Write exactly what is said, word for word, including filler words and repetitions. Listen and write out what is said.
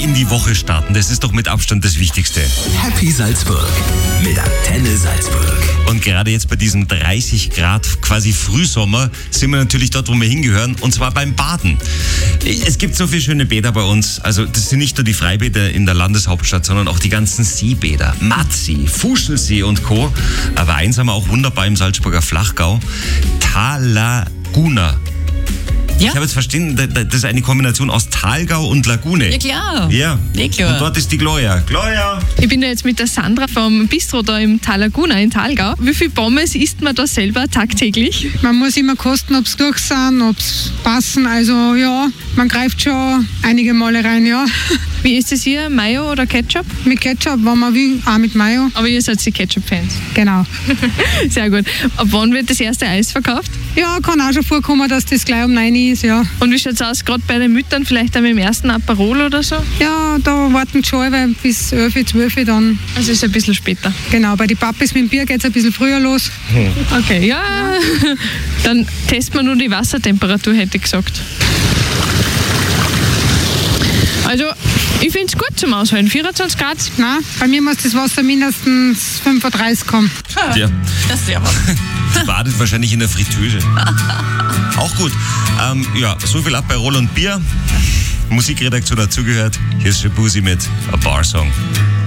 in die Woche starten. Das ist doch mit Abstand das Wichtigste. Happy Salzburg mit Antenne Salzburg. Und gerade jetzt bei diesem dreißig Grad quasi Frühsommer sind wir natürlich dort, wo wir hingehören, und zwar beim Baden. Es gibt so viele schöne Bäder bei uns. Also das sind nicht nur die Freibäder in der Landeshauptstadt, sondern auch die ganzen Seebäder. Mattsee, Fuschelsee und Co. Aber eins haben wir auch wunderbar im Salzburger Flachgau. Talaguna. Ja. Ich habe jetzt verstanden, das ist eine Kombination aus Talgau und Lagune. Ja, klar. Ja. Ja, klar. Und dort ist die Gloria. Gloria! Ich bin ja jetzt mit der Sandra vom Bistro da im Talaguna in Talgau. Wie viel Pommes isst man da selber tagtäglich? Man muss immer kosten, ob es durch sind, ob es passen. Also ja, man greift schon einige Male rein, ja. Wie ist es hier? Mayo oder Ketchup? Mit Ketchup, wenn man will, auch mit Mayo. Aber ihr seid die Ketchup-Fans. Genau. Sehr gut. Ab wann wird das erste Eis verkauft? Ja, kann auch schon vorkommen, dass das gleich um neun ist, ja. Und wie schaut es aus, gerade bei den Müttern, vielleicht auch mit dem ersten Aperol oder so? Ja, da warten schon weil bis elf, zwölf dann. Also ist ein bisschen später. Genau, bei den Papis mit dem Bier geht es ein bisschen früher los. Okay, ja. ja. Dann testen wir nur die Wassertemperatur, hätte ich gesagt. Also, ich finde es gut zum Aushalten. vierundzwanzig Grad. Nein, bei mir muss das Wasser mindestens fünfunddreißig kommen. Ja. Das ist ja was. Die badet wahrscheinlich in der Fritteuse. Auch gut. Ähm, ja, so viel ab bei Roland Bier. Musikredaktion dazugehört. Hier ist Shabuzi mit A Bar Song.